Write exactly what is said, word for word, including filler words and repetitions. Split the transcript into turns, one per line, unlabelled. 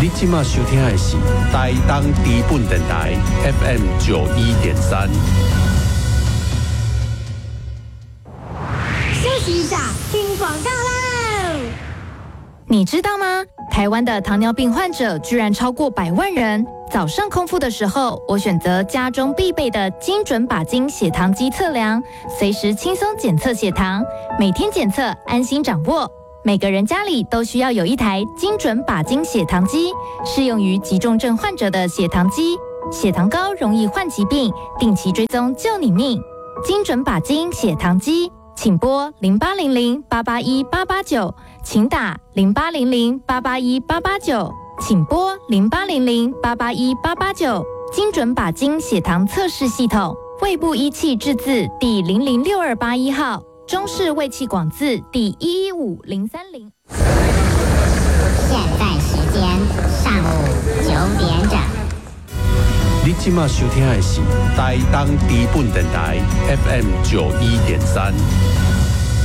你即马收听的是台东低本电台 F M 九一点三。
休息一下，听广告喽！
你知道吗？台湾的糖尿病患者居然超过百万人。早上空腹的时候，我选择家中必备的精准把精血糖机测量，随时轻松检测血糖，每天检测，安心掌握。每个人家里都需要有一台精准把精血糖机，适用于急重症患者的血糖机。血糖高容易患疾病，定期追踪救你命。精准把精血糖机，请拨零八零零八八一八八九，请打零八零零八八一八八九，请拨零八零零八八一八八九。精准把精血糖测试系统，卫部仪器制字第零零六二八一号。中式卫气广字第一一五零三零。
现在时间上午九点整。
你即马收听的是台东低本电台 F M 九一点三。